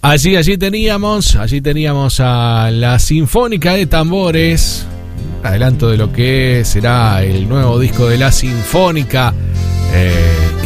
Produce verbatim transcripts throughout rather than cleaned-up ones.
Allí, allí teníamos, allí teníamos a la Sinfónica de Tambores, adelanto de lo que será el nuevo disco de la Sinfónica, eh,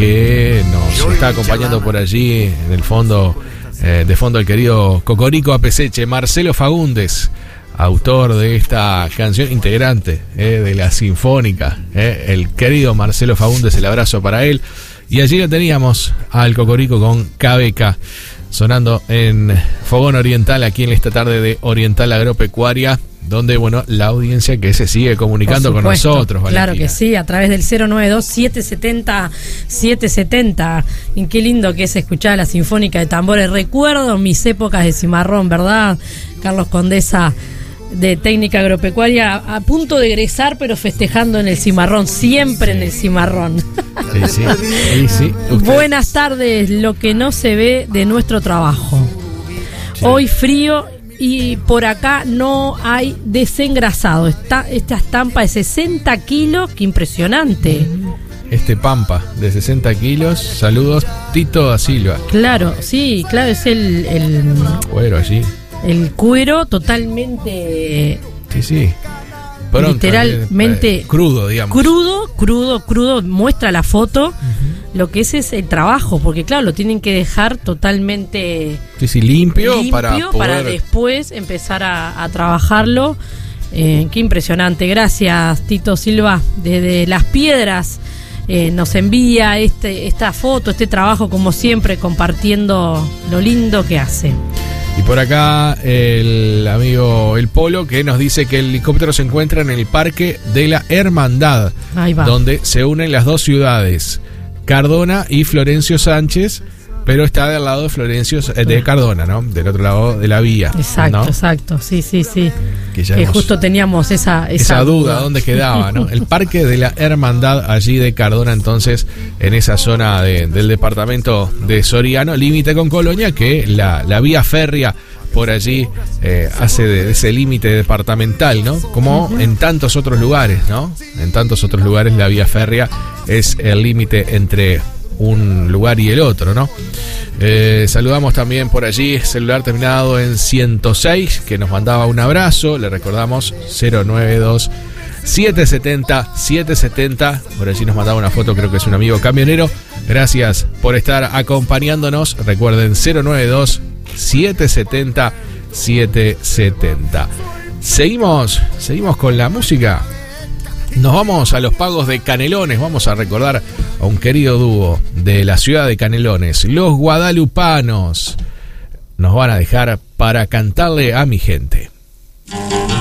que nos está acompañando por allí en el fondo, eh, de fondo el querido Cocorico Apeseche, Marcelo Fagundes, autor de esta canción, integrante eh, de la Sinfónica, eh, el querido Marcelo Fagundes, el abrazo para él. Y allí lo teníamos al Cocorico con Cabeca, sonando en Fogón Oriental, aquí en esta tarde de Oriental Agropecuaria, donde, bueno, la audiencia que se sigue comunicando con nosotros, Valentina. Claro que sí, a través del cero nueve dos, siete siete cero, siete siete cero. Y qué lindo que es escuchar la Sinfónica de Tambores. Recuerdo mis épocas de cimarrón, ¿verdad? Carlos Condesa, de técnica agropecuaria, a punto de egresar, pero festejando en el cimarrón, siempre sí. En el cimarrón. Sí, sí, sí, sí. Buenas tardes, lo que no se ve de nuestro trabajo. Sí. Hoy frío y por acá no hay desengrasado. Está, esta estampa de sesenta kilos, qué impresionante. Este Pampa de sesenta kilos, saludos, Tito da Silva. Claro, sí, claro, es el... el cuero allí. El cuero totalmente... Sí, sí. Pronto, literalmente... Eh, crudo, digamos. Crudo, crudo, crudo. Muestra la foto. Uh-huh. Lo que es es el trabajo, porque claro, lo tienen que dejar totalmente... Sí, sí, limpio, limpio para poder... para después empezar a, a trabajarlo. Eh, qué impresionante. Gracias, Tito Silva, desde Las Piedras. Eh, nos envía este, esta foto, este trabajo, como siempre, compartiendo lo lindo que hace. Y por acá el amigo El Polo, que nos dice que el helicóptero se encuentra en el Parque de la Hermandad, ahí va, donde se unen las dos ciudades, Cardona y Florencio Sánchez, pero está del lado de Florencio, de Cardona, ¿no? Del otro lado de la vía. Exacto, ¿no? exacto, sí, sí, sí. Que, ya que hemos, justo teníamos esa, esa, esa duda, duda, ¿dónde quedaba, no? El Parque de la Hermandad, allí de Cardona, entonces, en esa zona de, del departamento de Soriano, límite con Colonia, que la, la vía férrea por allí eh, hace de, de ese límite departamental, ¿no? Como uh-huh. en tantos otros lugares, ¿no? En tantos otros lugares la vía férrea es el límite entre un lugar y el otro, ¿no? Eh, saludamos también por allí, celular terminado en ciento seis, que nos mandaba un abrazo. Le recordamos cero nueve dos, siete siete cero, siete siete cero. Por allí nos mandaba una foto, creo que es un amigo camionero. Gracias por estar acompañándonos. Recuerden cero nueve dos, siete siete cero, siete siete cero. Seguimos, seguimos con la música. Nos vamos a los pagos de Canelones. Vamos a recordar a un querido dúo de la ciudad de Canelones, los Guadalupanos. Nos van a dejar para cantarle a mi gente.